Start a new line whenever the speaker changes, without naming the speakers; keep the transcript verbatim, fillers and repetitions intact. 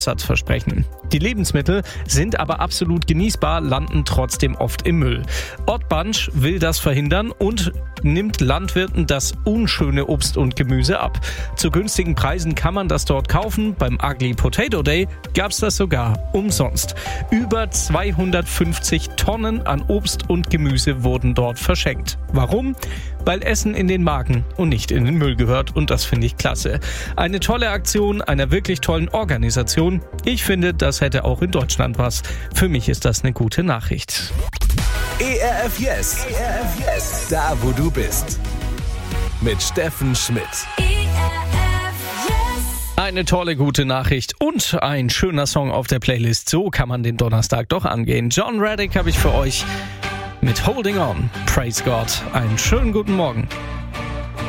Versprechen. Die Lebensmittel sind aber absolut genießbar, landen trotzdem oft im Müll. Odd Bunch will das verhindern und nimmt Landwirten das unschöne Obst und Gemüse ab. Zu günstigen Preisen kann man das dort kaufen. Beim Ugly Potato Day gab's das sogar umsonst. Über zweihundertfünfzig Tonnen an Obst und Gemüse wurden dort verschenkt. Warum? Weil Essen in den Magen und nicht in den Müll gehört, und das finde ich klasse. Eine tolle Aktion einer wirklich tollen Organisation. Ich finde, das hätte auch in Deutschland was. Für mich ist das eine gute Nachricht.
E R F Yes. E R F Yes. Da, wo du bist. Mit Steffen Schmidt.
Eine tolle, gute Nachricht und ein schöner Song auf der Playlist. So kann man den Donnerstag doch angehen. John Reddick habe ich für euch mit Holding On. Praise God. Einen schönen guten Morgen.